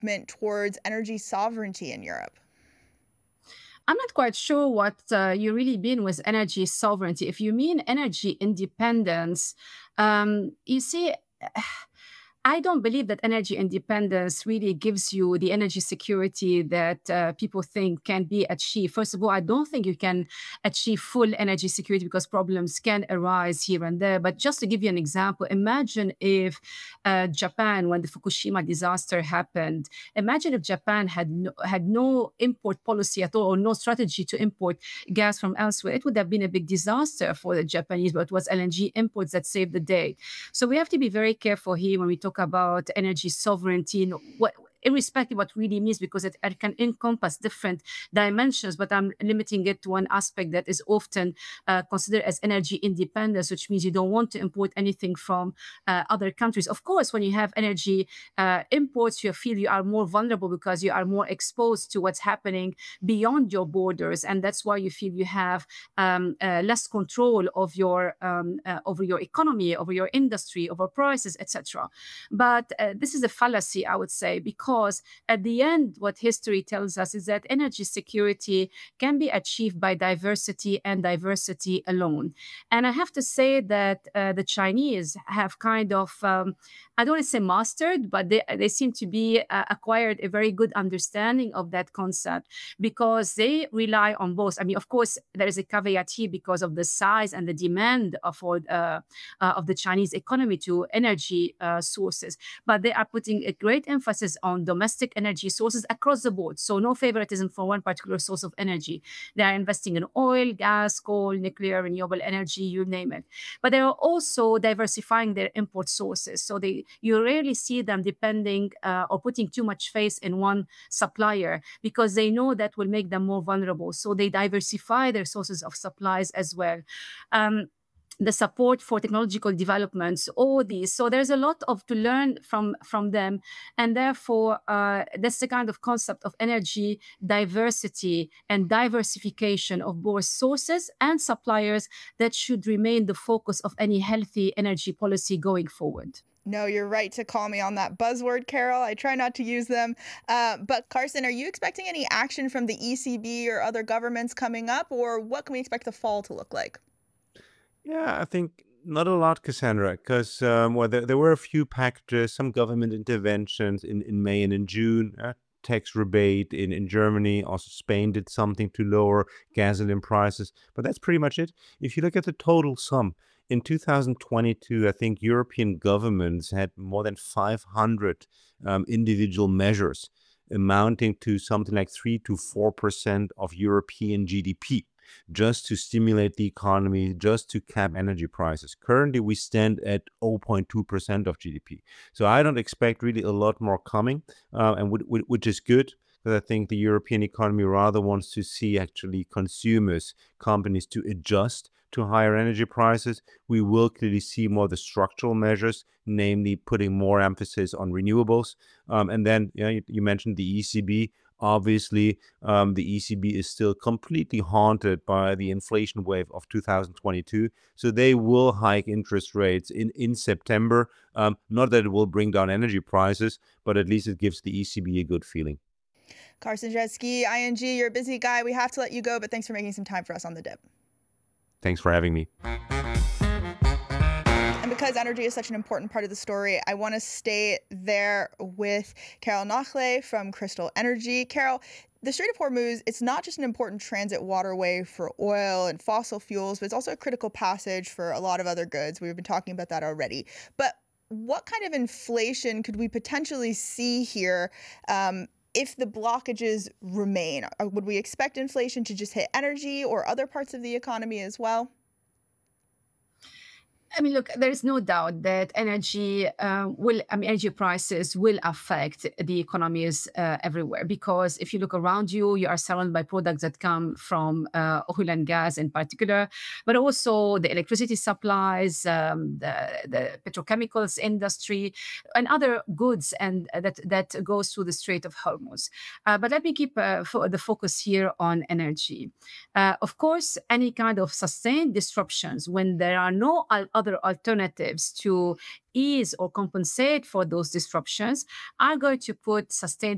movement towards energy sovereignty in Europe? I'm not quite sure what you really mean with energy sovereignty. If you mean energy independence, you see, I don't believe that energy independence really gives you the energy security that people think can be achieved. First of all, I don't think you can achieve full energy security because problems can arise here and there. But just to give you an example, imagine if Japan, when the Fukushima disaster happened, imagine if Japan had no import policy at all or no strategy to import gas from elsewhere. It would have been a big disaster for the Japanese, but it was LNG imports that saved the day. So we have to be very careful here when we talk about energy sovereignty. Irrespective what really means, because it can encompass different dimensions, but I'm limiting it to one aspect that is often considered as energy independence, which means you don't want to import anything from other countries. Of course, when you have energy imports, you feel you are more vulnerable because you are more exposed to what's happening beyond your borders, and that's why you feel you have less control of over your economy, over your industry, over prices, etc. But this is a fallacy, I would say, because at the end, what history tells us is that energy security can be achieved by diversity and diversity alone. And I have to say that the Chinese have kind of, I don't want to say mastered, but they seem to be acquired a very good understanding of that concept because they rely on both. I mean, of course, there is a caveat here because of the size and the demand of the Chinese economy to energy sources, but they are putting a great emphasis on domestic energy sources across the board. So no favoritism for one particular source of energy. They are investing in oil, gas, coal, nuclear, renewable energy, you name it. But they are also diversifying their import sources. So you rarely see them depending or putting too much faith in one supplier because they know that will make them more vulnerable. So they diversify their sources of supplies as well. The support for technological developments, all these. So there's a lot to learn from them, and therefore that's the kind of concept of energy diversity and diversification of both sources and suppliers that should remain the focus of any healthy energy policy going forward. No, you're right to call me on that buzzword, Carol. I try not to use them. But Carson, are you expecting any action from the ECB or other governments coming up, or what can we expect the fall to look like? Yeah, I think not a lot, Cassandra, because well, there were a few packages, some government interventions in May and in June. Tax rebate in Germany, also Spain did something to lower gasoline prices, but that's pretty much it. If you look at the total sum, in 2022, I think European governments had more than 500 individual measures amounting to something like 3 to 4% of European GDP, just to stimulate the economy, just to cap energy prices. Currently, we stand at 0.2% of GDP. So I don't expect really a lot more coming, and which is good. Because I think the European economy rather wants to see actually consumers, companies to adjust to higher energy prices. We will clearly see more of the structural measures, namely putting more emphasis on renewables. And then you mentioned the ECB. Obviously, the ECB is still completely haunted by the inflation wave of 2022. So they will hike interest rates in September. Not that it will bring down energy prices, but at least it gives the ECB a good feeling. Carson Jeski, ING, you're a busy guy. We have to let you go, but thanks for making some time for us on the dip. Thanks for having me. And because energy is such an important part of the story, I want to stay there with Carol Nachle from Crystal Energy. Carol, the Strait of Hormuz, it's not just an important transit waterway for oil and fossil fuels, but it's also a critical passage for a lot of other goods. We've been talking about that already. But what kind of inflation could we potentially see here if the blockages remain? Would we expect inflation to just hit energy or other parts of the economy as well? I mean, look, there is no doubt that energy prices will affect the economies everywhere. Because if you look around you, you are surrounded by products that come from oil and gas in particular, but also the electricity supplies, the petrochemicals industry, and other goods and that goes through the Strait of Hormuz. But let me keep the focus here on energy. Of course, any kind of sustained disruptions when there are no other alternatives to ease or compensate for those disruptions are going to put sustained